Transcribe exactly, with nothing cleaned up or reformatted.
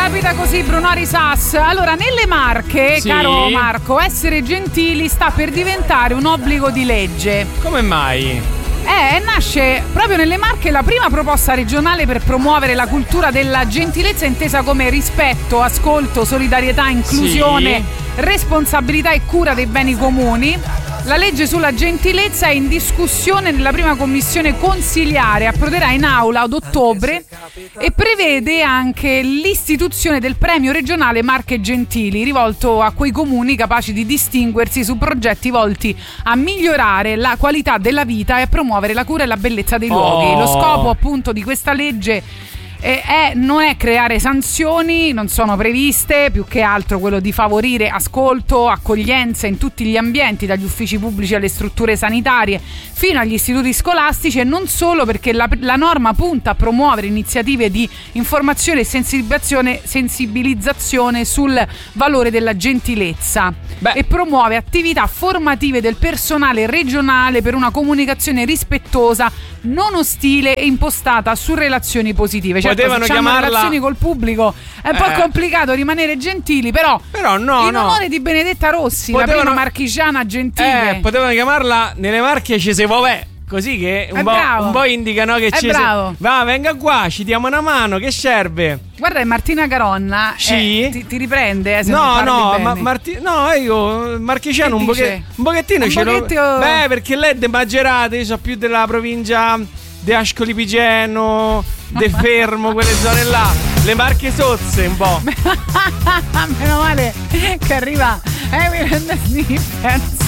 capita così, Brunori Sass. Allora, nelle Marche, sì. caro Marco, essere gentili sta per diventare un obbligo di legge. Come mai? Eh, nasce proprio nelle Marche la prima proposta regionale per promuovere la cultura della gentilezza intesa come rispetto, ascolto, solidarietà, inclusione, sì. responsabilità e cura dei beni comuni. La legge sulla gentilezza è in discussione nella prima commissione consiliare, approderà in aula ad ottobre e prevede anche l'istituzione del premio regionale Marche Gentili, rivolto a quei comuni capaci di distinguersi su progetti volti a migliorare la qualità della vita e a promuovere la cura e la bellezza dei luoghi. Oh. Lo scopo appunto di questa legge E è, non è creare sanzioni, non sono previste, più che altro quello di favorire ascolto, accoglienza in tutti gli ambienti, dagli uffici pubblici alle strutture sanitarie fino agli istituti scolastici, e non solo, perché la, la norma punta a promuovere iniziative di informazione e sensibilizzazione, sensibilizzazione sul valore della gentilezza. Beh. E promuove attività formative del personale regionale per una comunicazione rispettosa, non ostile e impostata su relazioni positive. Certo, potevano se chiamarla relazioni col pubblico è un po' eh. complicato rimanere gentili, però, però no, in no. onore di Benedetta Rossi, potevano, la prima marchigiana gentile, eh, potevano chiamarla nelle Marche ci se vuole, così che un po', un po' indicano che ci bravo. Se... va, venga qua, ci diamo una mano, che serve? Guarda, è Martina Caronna, sì. eh, ti, ti riprende eh, se no, non no, bene. ma Marti... no, io marchigiano un, poche... un pochettino un ce l'ho. pochettino... Beh, perché lei è de Macerata, io so più della provincia De Ascoli Pigeno, De Fermo, quelle zone là, le Marche Sozze un po'. Meno male che arriva Evident Sniffers.